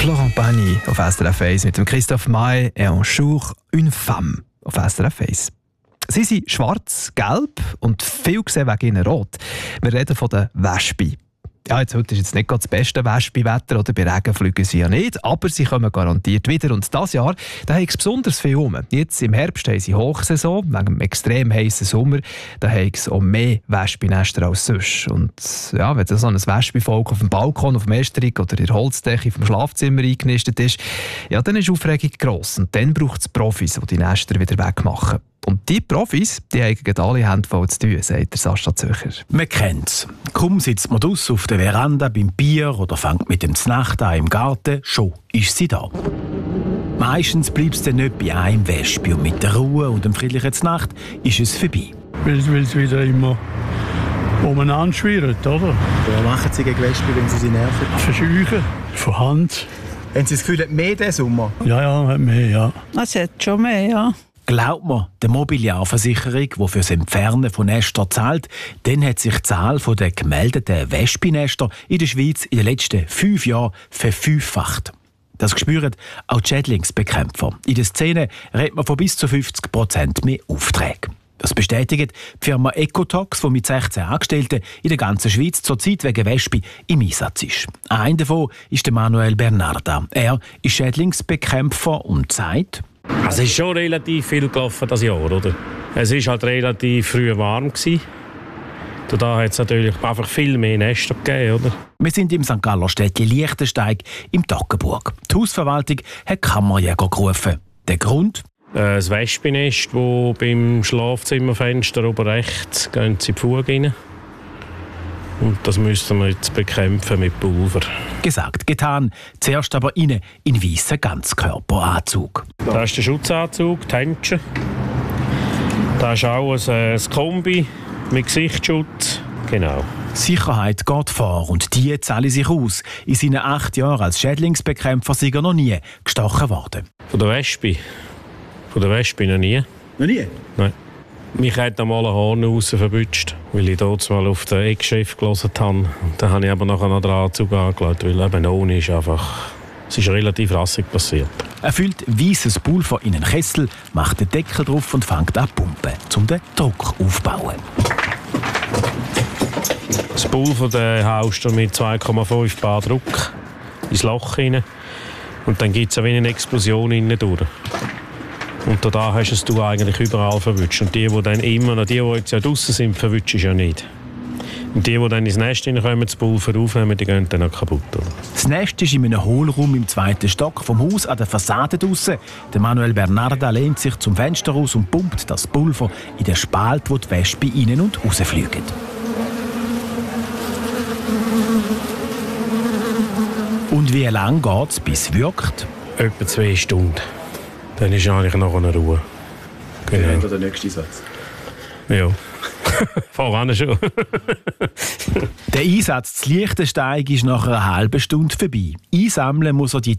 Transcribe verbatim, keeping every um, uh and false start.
Florent Pagny auf S R F eins mit dem Christophe Maé et un jour une femme auf S R F eins. Sie sind schwarz, gelb und viel gesehen wegen ihnen rot. Wir reden von den Wespen. Ja, jetzt, heute ist jetzt nicht gerade das beste Wespenwetter, oder bei Regen fliegen sie ja nicht, aber sie kommen garantiert wieder. Und dieses Jahr da haben sie besonders viel rum. Jetzt im Herbst haben sie Hochsaison, wegen dem extrem heißen Sommer, da haben sie auch mehr Wespennester als sonst. Und ja, wenn so ein Wespenvolk auf dem Balkon, auf dem Esterich oder in der Holzdecke vom Schlafzimmer eingenistet ist, ja, dann ist die Aufregung gross. Und dann braucht es Profis, die die Nester wieder wegmachen. Und die Profis, die haben alle Hände voll zu tun, sagt der Sascha Zöcher. Man kennt es. Kaum sitzt man draussen auf der Veranda beim Bier oder fängt mit dem Znacht an im Garten, schon ist sie da. Meistens bleibt es dann nicht bei einem Wespe und mit der Ruhe und dem friedlichen Znacht ist es vorbei. Weil es wieder immer umeinander schwirrt, oder? Was machen Sie gegen Wespen, wenn Sie sie nerven? Verscheuchen, von Hand. Haben Sie das Gefühl, mehr diesen Sommer? Ja, ja, hat mehr, ja. Es hat schon mehr, ja. Glaubt man der Mobiliarversicherung, die für das Entfernen von Nestern zahlt, dann hat sich die Zahl der gemeldeten Wespennester in der Schweiz in den letzten fünf Jahren verfünffacht. Das spüren auch die Schädlingsbekämpfer. In der Szene redet man von bis zu fünfzig Prozent mehr Aufträgen. Das bestätigt die Firma Ecotox, die mit sechzehn Angestellten in der ganzen Schweiz zurzeit wegen Wespen im Einsatz ist. Einer davon ist der Manuel Bernarda. Er ist Schädlingsbekämpfer und sagt: Es ist schon relativ viel gelaufen das Jahr, oder? Es war halt relativ früh warm gewesen. Da hat es natürlich einfach viel mehr Nester gegeben, oder? Wir sind im Sankt Galler Städtchen Lichtensteig im Toggenburg. Die Hausverwaltung hat Kammerjäger gerufen. Der Grund? Das Wespennest, das beim Schlafzimmerfenster oben rechts gehen sie in die Fuge rein. Und das müssen wir jetzt bekämpfen mit Pulver. Gesagt, getan. Zuerst aber innen in weißen Ganzkörperanzug. Das ist der Schutzanzug, die Händchen. Das ist auch ein, ein Kombi mit Gesichtsschutz. Genau. Sicherheit geht vor und die zahle sich aus. In seinen acht Jahren als Schädlingsbekämpfer sei er noch nie gestochen worden. Von der Wespe? Von der Wespe noch nie. Noch nie? Nein. Mich hat einmal ein Horn raus verbutscht, weil ich dort mal auf den Eckchef gelesen habe. Dann habe ich aber nachher noch den Anzug angelegt, weil eben ohne ist einfach... Es ist relativ rassig passiert. Er füllt weißes Pulver in einen Kessel, macht den Deckel drauf und fängt an zu pumpen, um den Druck aufzubauen. Das Pulver haust du mit zwei Komma fünf Bar Druck ins Loch hinein. Und dann gibt es eine Explosion innen durch. Und da hast du es eigentlich überall verwünscht. Und die, die dann immer noch, die, die jetzt ja draussen sind, verwünschst du ja nicht. Und die, die dann ins Nest hineinkommen, das Pulver aufnehmen, die gehen dann auch kaputt. Oder? Das Nest ist in einem Hohlraum im zweiten Stock vom Haus an der Fassade draussen. Der Manuel Bernarda lehnt sich zum Fenster raus und pumpt das Pulver in den Spalt, wo die Wespen rein und rausfliegen. Und wie lange geht es, bis es wirkt? Etwa zwei Stunden. Dann ist eigentlich noch eine Ruhe. Genau. Oder der nächste Satz. Ja. Voran schon. Der Einsatz zu Lichtensteig ist nach einer halben Stunde vorbei. Einsammeln muss er die